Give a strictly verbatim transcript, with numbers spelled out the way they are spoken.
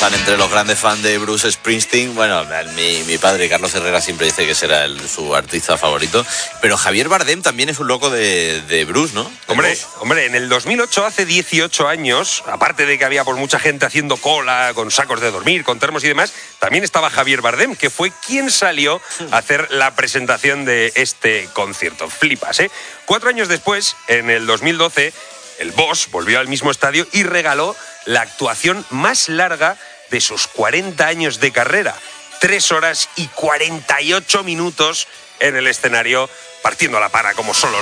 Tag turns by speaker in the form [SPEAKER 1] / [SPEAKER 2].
[SPEAKER 1] están entre los grandes fans de Bruce Springsteen. Bueno, mi, mi padre Carlos Herrera siempre dice que ese era el, su artista favorito. Pero Javier Bardem también es un loco de, de Bruce, ¿no?
[SPEAKER 2] Hombre, hombre, en el dos mil ocho, hace dieciocho años, aparte de que había por mucha gente haciendo cola, con sacos de dormir, con termos y demás, también estaba Javier Bardem, que fue quien salió a hacer la presentación de este concierto. Flipas, ¿eh? Cuatro años después, en el dos mil doce, el Boss volvió al mismo estadio y regaló la actuación más larga de sus cuarenta años de carrera. Tres horas y cuarenta y ocho minutos en el escenario, partiendo la para como solo